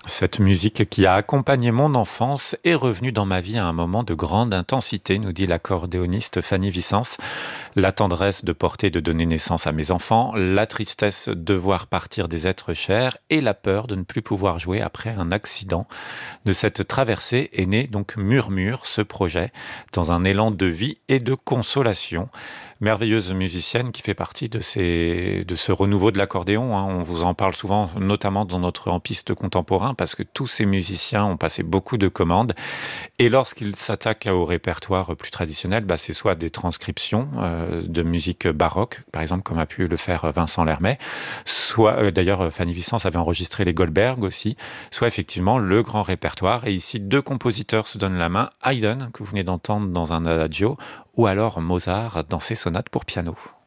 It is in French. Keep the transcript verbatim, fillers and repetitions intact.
Cette musique qui a accompagné mon enfance est revenue dans ma vie à un moment de grande intensité, nous dit l'accordéoniste Fanny Vicence. La tendresse de porter et de donner naissance à mes enfants, la tristesse de voir partir des êtres chers et la peur de ne plus pouvoir jouer après un accident. De cette traversée est né donc Murmure, ce projet, dans un élan de vie et de consolation. Merveilleuse musicienne qui fait partie de, ces, de ce renouveau de l'accordéon, hein. On vous en parle souvent, notamment dans notre en piste contemporain, parce que tous ces musiciens ont passé beaucoup de commandes. Et lorsqu'ils s'attaquent au répertoire plus traditionnel, bah, c'est soit des transcriptions euh, de musique baroque, par exemple, comme a pu le faire Vincent Lermet, soit, euh, d'ailleurs, Fanny Vicence avait enregistré les Goldberg aussi, soit effectivement le grand répertoire. Et ici, deux compositeurs se donnent la main, Haydn, que vous venez d'entendre dans un adagio, ou alors Mozart dans ses sonates pour piano.